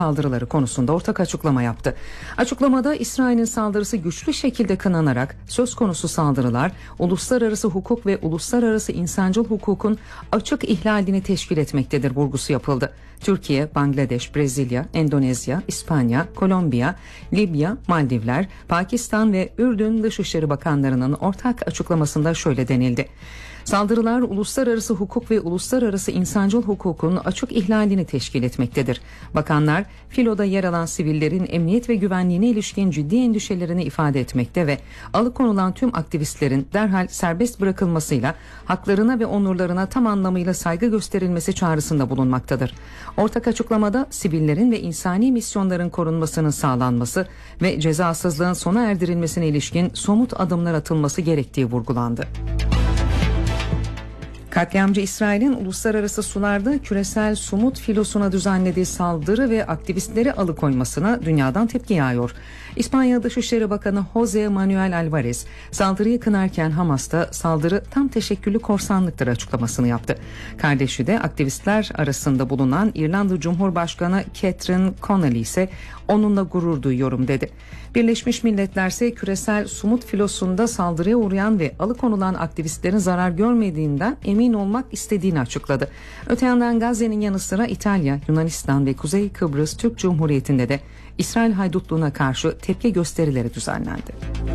saldırıları konusunda ortak açıklama yaptı. Açıklamada İsrail'in saldırısı güçlü şekilde kınanarak söz konusu saldırılar uluslararası hukuk ve uluslararası insancıl hukukun açık ihlalini teşkil etmektedir vurgusu yapıldı. Türkiye, Bangladeş, Brezilya, Endonezya, İspanya, Kolombiya, Libya, Maldivler, Pakistan ve Ürdün Dışişleri Bakanlarının ortak açıklamasında şöyle denildi. Saldırılar uluslararası hukuk ve uluslararası insancıl hukukun açık ihlalini teşkil etmektedir. Bakanlar, filoda yer alan sivillerin emniyet ve güvenliğine ilişkin ciddi endişelerini ifade etmekte ve alıkonulan tüm aktivistlerin derhal serbest bırakılmasıyla haklarına ve onurlarına tam anlamıyla saygı gösterilmesi çağrısında bulunmaktadır. Ortak açıklamada sivillerin ve insani misyonların korunmasının sağlanması ve cezasızlığın sona erdirilmesine ilişkin somut adımlar atılması gerektiği vurgulandı. Katliamcı İsrail'in uluslararası sularda küresel sumut filosuna düzenlediği saldırı ve aktivistleri alıkoymasına dünyadan tepki yağıyor. İspanya Dışişleri Bakanı Jose Manuel Alvarez saldırıyı kınarken Hamas'ta saldırı tam teşekküllü korsanlıktır açıklamasını yaptı. Kardeşi de aktivistler arasında bulunan İrlanda Cumhurbaşkanı Catherine Connolly ise onunla gurur duyuyorum dedi. Birleşmiş Milletler ise küresel sumut filosunda saldırıya uğrayan ve alıkonulan aktivistlerin zarar görmediğinden emin olmak istediğini açıkladı. Öte yandan Gazze'nin yanı sıra İtalya, Yunanistan ve Kuzey Kıbrıs Türk Cumhuriyeti'nde de İsrail haydutluğuna karşı tepki gösterileri düzenlendi.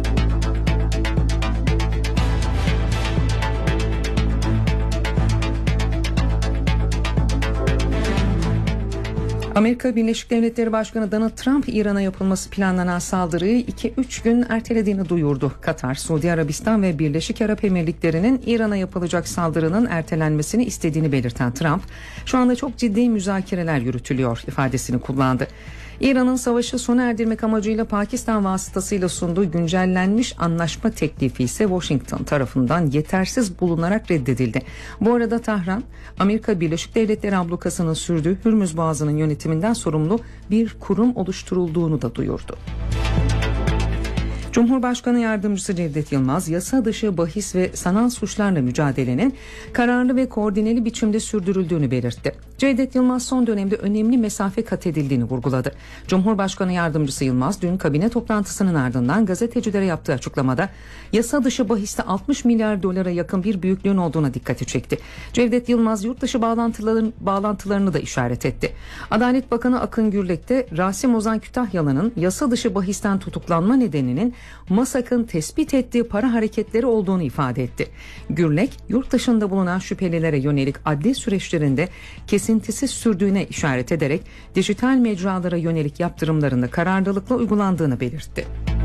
Amerika Birleşik Devletleri Başkanı Donald Trump İran'a yapılması planlanan saldırıyı 2-3 gün ertelediğini duyurdu. Katar, Suudi Arabistan ve Birleşik Arap Emirlikleri'nin İran'a yapılacak saldırının ertelenmesini istediğini belirten Trump, şu anda çok ciddi müzakereler yürütülüyor ifadesini kullandı. İran'ın savaşı sona erdirmek amacıyla Pakistan vasıtasıyla sunduğu güncellenmiş anlaşma teklifi ise Washington tarafından yetersiz bulunarak reddedildi. Bu arada Tahran, Amerika Birleşik Devletleri ablukasının sürdüğü Hürmüz Boğazı'nın yönetiminden sorumlu bir kurum oluşturulduğunu da duyurdu. Cumhurbaşkanı Yardımcısı Cevdet Yılmaz, yasa dışı bahis ve sanal suçlarla mücadelenin kararlı ve koordineli biçimde sürdürüldüğünü belirtti. Cevdet Yılmaz son dönemde önemli mesafe kat edildiğini vurguladı. Cumhurbaşkanı Yardımcısı Yılmaz dün kabine toplantısının ardından gazetecilere yaptığı açıklamada yasa dışı bahiste 60 milyar dolara yakın bir büyüklüğün olduğuna dikkati çekti. Cevdet Yılmaz yurt dışı bağlantılarını da işaret etti. Adalet Bakanı Akın Gürlek de Rasim Ozan Kütahyalı'nın yasa dışı bahisten tutuklanma nedeninin MASAK'ın tespit ettiği para hareketleri olduğunu ifade etti. Gürlek, yurt dışında bulunan şüphelilere yönelik adli süreçlerinde kesintisiz sürdüğüne işaret ederek dijital mecralara yönelik yaptırımlarını kararlılıkla uygulandığını belirtti.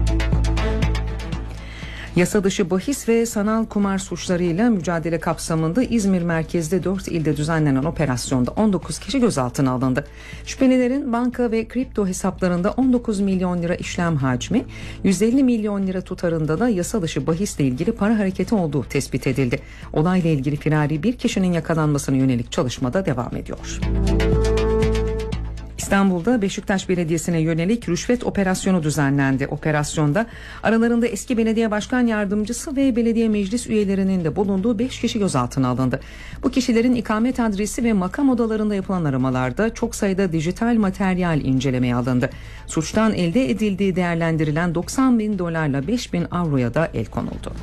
Yasa dışı bahis ve sanal kumar suçlarıyla mücadele kapsamında İzmir merkezde 4 ilde düzenlenen operasyonda 19 kişi gözaltına alındı. Şüphelilerin banka ve kripto hesaplarında 19 milyon lira işlem hacmi, 150 milyon lira tutarında da yasa dışı bahisle ilgili para hareketi olduğu tespit edildi. Olayla ilgili firari bir kişinin yakalanmasına yönelik çalışmada devam ediyor. İstanbul'da Beşiktaş Belediyesi'ne yönelik rüşvet operasyonu düzenlendi. Operasyonda aralarında eski belediye başkan yardımcısı ve belediye meclis üyelerinin de bulunduğu 5 kişi gözaltına alındı. Bu kişilerin ikamet adresi ve makam odalarında yapılan aramalarda çok sayıda dijital materyal incelemeye alındı. Suçtan elde edildiği değerlendirilen 90 bin dolarla 5 bin avroya da el konuldu.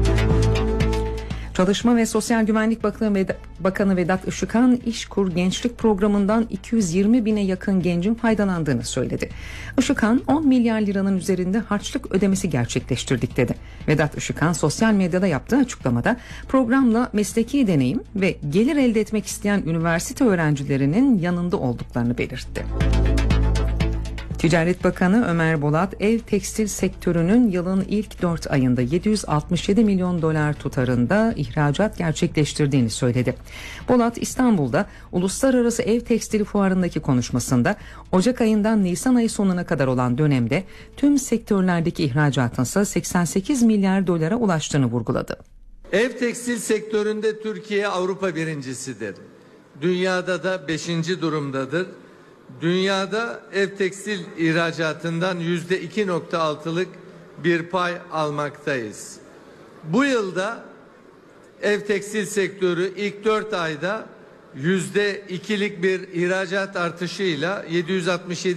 Çalışma ve Sosyal Güvenlik Bakanı Vedat Işıkhan, İşkur Gençlik Programı'ndan 220 bine yakın gencin faydalandığını söyledi. Işıkhan, 10 milyar liranın üzerinde harçlık ödemesi gerçekleştirdik dedi. Vedat Işıkhan sosyal medyada yaptığı açıklamada programla mesleki deneyim ve gelir elde etmek isteyen üniversite öğrencilerinin yanında olduklarını belirtti. Ticaret Bakanı Ömer Bolat, ev tekstil sektörünün yılın ilk 4 ayında 767 milyon dolar tutarında ihracat gerçekleştirdiğini söyledi. Bolat, İstanbul'da Uluslararası Ev Tekstili Fuarı'ndaki konuşmasında Ocak ayından Nisan ayı sonuna kadar olan dönemde tüm sektörlerdeki ihracatın ise 88 milyar dolara ulaştığını vurguladı. Ev tekstil sektöründe Türkiye Avrupa birincisidir. Dünyada da 5. durumdadır. Dünyada ev tekstil ihracatından %2.6'lık bir pay almaktayız. Bu yılda ev tekstil sektörü ilk 4 ayda %2'lik bir ihracat artışıyla 767